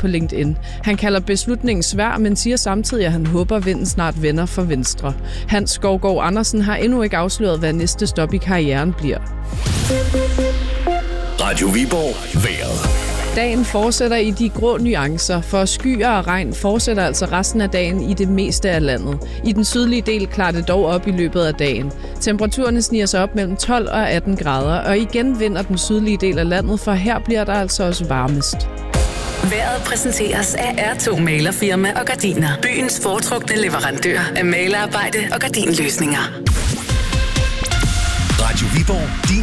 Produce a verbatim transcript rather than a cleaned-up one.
på LinkedIn. Han kalder beslutningen svær, men siger samtidig, at han håber, at vinden snart vender for Venstre. Hans Skovgaard Andersen har endnu ikke afsløret, hvad næste stop i karrieren bliver. Radio Viborg vejret. Dagen fortsætter i de grå nuancer, for skyer og regn fortsætter altså resten af dagen i det meste af landet. I den sydlige del klarer det dog op i løbet af dagen. Temperaturerne sniger sig op mellem tolv og atten grader, og igen vinder den sydlige del af landet, for her bliver der altså også varmest. Vejret præsenteres af R to Malerfirma og Gardiner. Byens foretrukne leverandør af malerarbejde og gardinløsninger. Radio Viborg, din